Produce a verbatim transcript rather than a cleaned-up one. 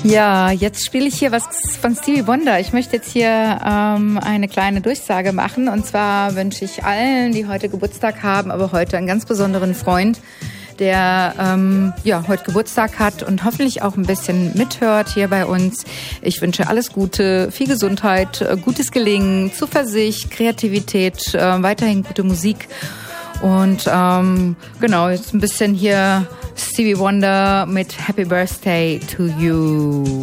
Ja, jetzt spiele ich hier was von Stevie Wonder. Ich möchte jetzt hier ähm, eine kleine Durchsage machen. Und zwar wünsche ich allen, die heute Geburtstag haben, aber heute einen ganz besonderen Freund, der ähm, ja heute Geburtstag hat und hoffentlich auch ein bisschen mithört hier bei uns. Ich wünsche alles Gute, viel Gesundheit, äh, gutes Gelingen, Zuversicht, Kreativität, äh, weiterhin gute Musik. Und ähm, genau, jetzt ein bisschen hier Stevie Wonder mit Happy Birthday to You.